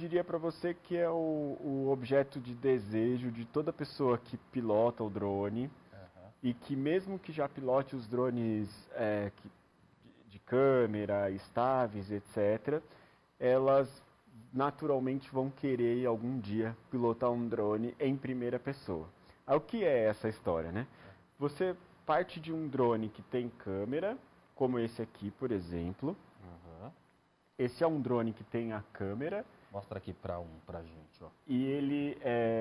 diria para você que é o objeto de desejo de toda pessoa que pilota o drone e que mesmo que já pilote os drones de câmera, estáveis, etc., elas naturalmente vão querer algum dia pilotar um drone em primeira pessoa. O que é essa história, né? Você parte de um drone que tem câmera, como esse aqui, por exemplo. Esse é um drone que tem a câmera. Mostra aqui pra gente, ó. E ele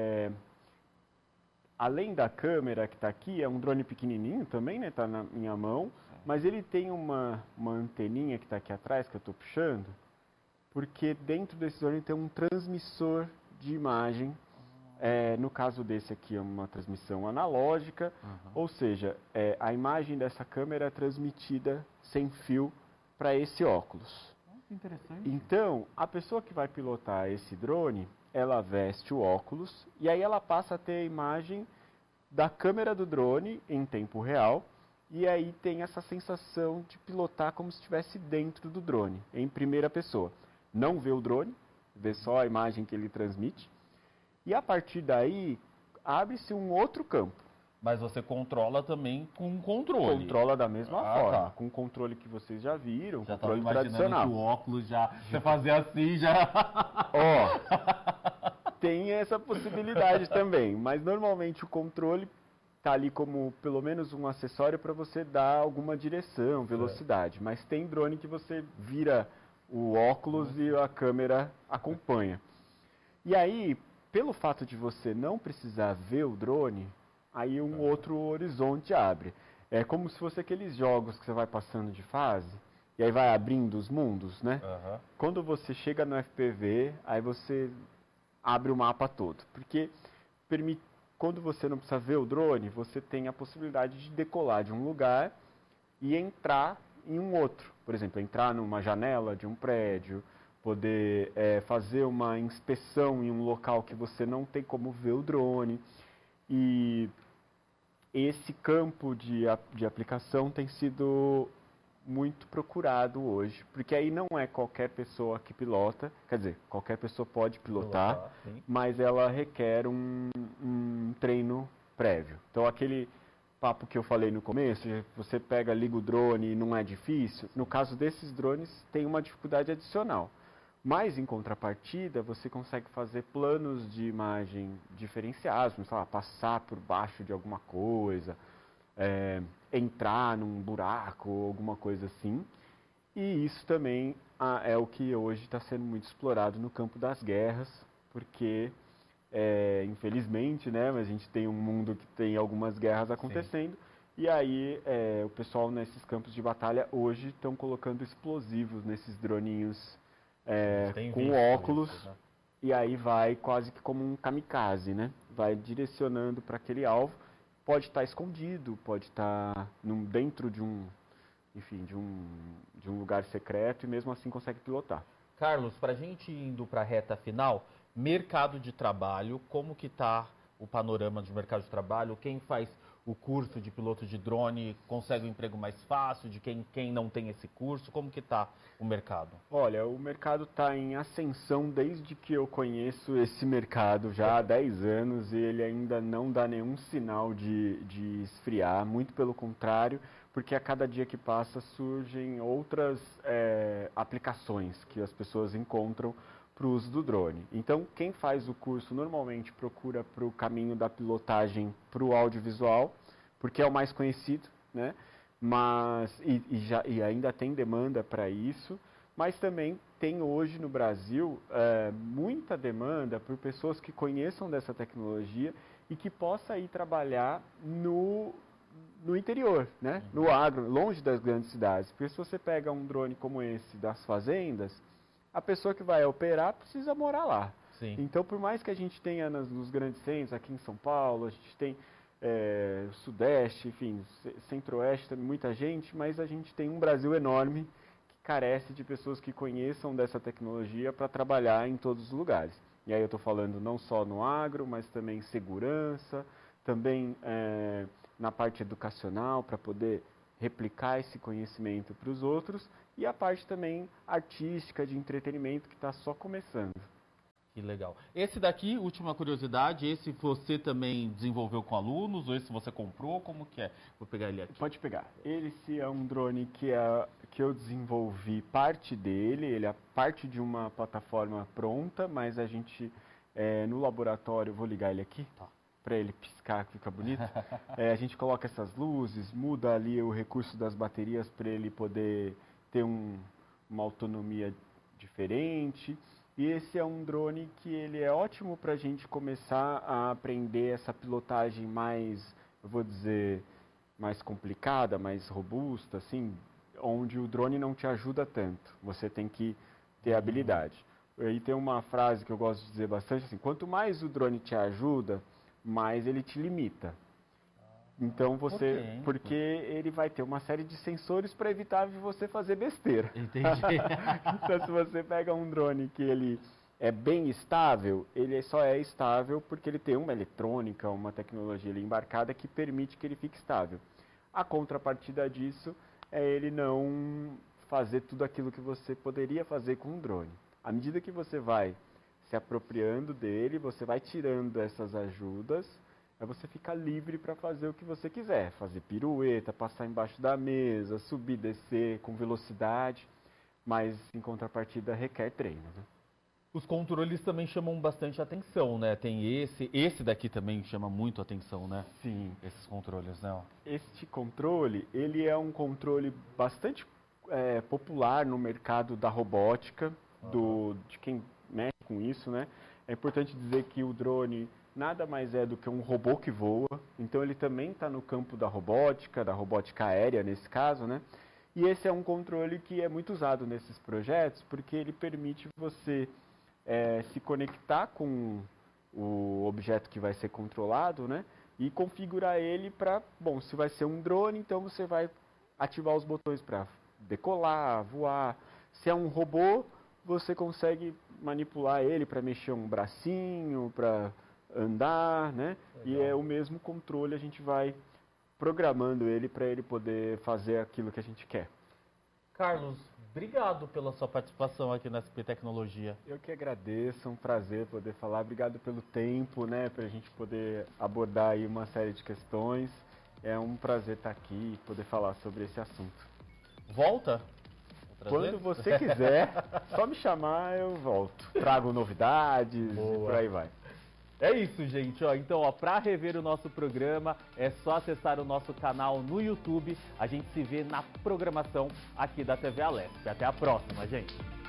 além da câmera que está aqui, é um drone pequenininho também, né? Tá na minha mão. Mas ele tem uma anteninha que está aqui atrás, que eu estou puxando, porque dentro desse drone tem um transmissor de imagem. No caso desse aqui é uma transmissão analógica, ou seja, a imagem dessa câmera é transmitida sem fio para esse óculos. Interessante. Então, a pessoa que vai pilotar esse drone, ela veste o óculos e aí ela passa a ter a imagem da câmera do drone em tempo real e aí tem essa sensação de pilotar como se estivesse dentro do drone, em primeira pessoa. Não vê o drone, vê só a imagem que ele transmite. E a partir daí, abre-se um outro campo. Mas você controla também com controle. Controla da mesma forma, tá. Com o controle que vocês já viram, Já controle tava imaginando tradicional. que o óculos já... Você fazia assim, já... Tem essa possibilidade também. Mas normalmente o controle está ali como pelo menos um acessório para você dar alguma direção, velocidade. Mas tem drone que você vira o óculos e a câmera acompanha. E aí, pelo fato de você não precisar ver o drone, aí um outro horizonte abre. É como se fosse aqueles jogos que você vai passando de fase, e aí vai abrindo os mundos, né? Quando você chega no FPV, aí você abre o mapa todo. Porque quando você não precisa ver o drone, você tem a possibilidade de decolar de um lugar e entrar em um outro. Por exemplo, entrar numa janela de um prédio, poder fazer uma inspeção em um local que você não tem como ver o drone. E esse campo de aplicação tem sido muito procurado hoje, porque aí não é qualquer pessoa que pilota, quer dizer, qualquer pessoa pode pilotar, mas ela requer um treino prévio. Então aquele papo que eu falei no começo, você pega, liga o drone e não é difícil, no caso desses drones tem uma dificuldade adicional. Mas, em contrapartida, você consegue fazer planos de imagem diferenciados, sei lá, passar por baixo de alguma coisa, entrar num buraco ou alguma coisa assim. E isso também é o que hoje está sendo muito explorado no campo das guerras, porque, infelizmente, né, a gente tem um mundo que tem algumas guerras acontecendo, e aí o pessoal nesses campos de batalha hoje estão colocando explosivos nesses droninhos com óculos, isso, né? E aí vai quase que como um kamikaze, né? Vai direcionando para aquele alvo. Pode estar escondido, pode estar dentro de um lugar secreto e mesmo assim consegue pilotar. Carlos, para a gente indo para a reta final, mercado de trabalho, como que está o panorama de mercado de trabalho? Quem faz o curso de piloto de drone consegue um emprego mais fácil? De quem não tem esse curso? Como que está o mercado? Olha, o mercado está em ascensão desde que eu conheço esse mercado já há 10 anos e ele ainda não dá nenhum sinal de esfriar, muito pelo contrário, porque a cada dia que passa surgem outras aplicações que as pessoas encontram para o uso do drone. Então, quem faz o curso normalmente procura para o caminho da pilotagem para o audiovisual, porque é o mais conhecido, né? Mas, e ainda tem demanda para isso, mas também tem hoje no Brasil muita demanda por pessoas que conheçam dessa tecnologia e que possa ir trabalhar no interior, né? No agro, longe das grandes cidades. Porque se você pega um drone como esse das fazendas, a pessoa que vai operar precisa morar lá. Sim. Então, por mais que a gente tenha nos grandes centros, aqui em São Paulo, a gente tem Sudeste, enfim, Centro-Oeste, também muita gente, mas a gente tem um Brasil enorme que carece de pessoas que conheçam dessa tecnologia para trabalhar em todos os lugares. E aí eu estou falando não só no agro, mas também segurança, também na parte educacional, para poder replicar esse conhecimento para os outros, e a parte também artística, de entretenimento, que está só começando. Que legal. Esse daqui, última curiosidade, esse você também desenvolveu com alunos ou esse você comprou? Como que é? Vou pegar ele aqui. Pode pegar. Esse é um drone que eu desenvolvi parte dele, ele é parte de uma plataforma pronta, mas a gente, no laboratório, vou ligar ele aqui, Tá. para ele piscar, fica bonito. A gente coloca essas luzes, muda ali o recurso das baterias para ele poder ter uma autonomia diferente. E esse é um drone que ele é ótimo para a gente começar a aprender essa pilotagem mais, eu vou dizer, mais complicada, mais robusta, assim, onde o drone não te ajuda tanto. Você tem que ter habilidade. Aí tem uma frase que eu gosto de dizer bastante, assim, quanto mais o drone te ajuda, mais ele te limita. Então porque ele vai ter uma série de sensores para evitar de você fazer besteira. Entendi. Então se você pega um drone que ele é bem estável, ele só é estável porque ele tem uma eletrônica, uma tecnologia ali embarcada que permite que ele fique estável. A contrapartida disso é ele não fazer tudo aquilo que você poderia fazer com um drone. À medida que você vai se apropriando dele, você vai tirando essas ajudas, você fica livre para fazer o que você quiser, fazer pirueta, passar embaixo da mesa, subir, descer com velocidade, mas em contrapartida requer treino, né? Os controles também chamam bastante atenção, né? Tem esse daqui também chama muito atenção, né? Sim. Esses controles, né? Este controle, ele é um controle bastante popular no mercado da robótica, de quem mexe com isso, né? É importante dizer que o drone nada mais é do que um robô que voa, então ele também está no campo da robótica aérea nesse caso, né? E esse é um controle que é muito usado nesses projetos, porque ele permite você se conectar com o objeto que vai ser controlado, né? E configurar ele para, bom, se vai ser um drone, então você vai ativar os botões para decolar, voar. Se é um robô, você consegue manipular ele para mexer um bracinho, para andar, né? Legal. E é o mesmo controle, a gente vai programando ele para ele poder fazer aquilo que a gente quer. Carlos, obrigado pela sua participação aqui na SP Tecnologia. Eu que agradeço, é um prazer poder falar. Obrigado pelo tempo, né? Para a gente poder abordar aí uma série de questões. É um prazer estar aqui e poder falar sobre esse assunto. Volta? Quando você quiser, só me chamar, eu volto. Trago novidades e por aí vai. É isso, gente. Então, para rever o nosso programa, é só acessar o nosso canal no YouTube. A gente se vê na programação aqui da TV Alesp. Até a próxima, gente.